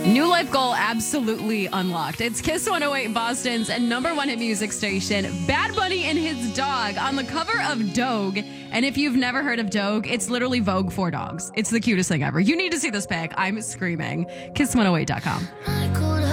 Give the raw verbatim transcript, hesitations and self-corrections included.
New life goal absolutely unlocked. It's Kiss one oh eight, Boston's number one hit music station. Bad Bunny and his dog on the cover of Dogue. And if you've never heard of Dogue, it's literally Vogue for dogs. It's the cutest thing ever. You need to see this pic. I'm screaming. kiss one oh eight dot com.